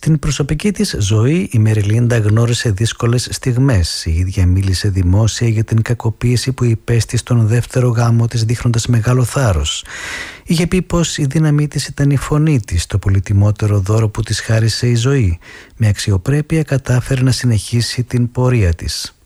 Στην προσωπική της ζωή η Μεριλίντα γνώρισε δύσκολες στιγμές. Η ίδια μίλησε δημόσια για την κακοποίηση που υπέστη στον δεύτερο γάμο της, δείχνοντας μεγάλο θάρρος. Είχε πει πως η δύναμή της ήταν η φωνή της, το πολυτιμότερο δώρο που της χάρισε η ζωή. Με αξιοπρέπεια κατάφερε να συνεχίσει την πορεία της.